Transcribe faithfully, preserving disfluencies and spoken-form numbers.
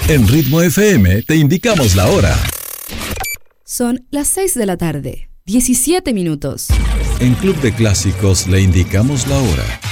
En Ritmo F M te indicamos la hora. Son las seis de la tarde, diecisiete minutos. En Club de Clásicos le indicamos la hora.